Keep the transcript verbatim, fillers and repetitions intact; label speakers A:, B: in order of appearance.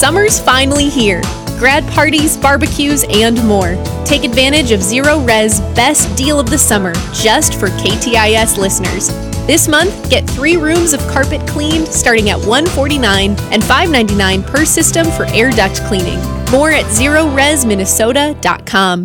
A: Summer's finally here. Grad parties, barbecues, and more. Take advantage of Zero Res best deal of the summer just for K T I S listeners. This month, get three rooms of carpet cleaned starting at one hundred forty-nine dollars and five hundred ninety-nine dollars per system for air duct cleaning. More at zero res minnesota dot com.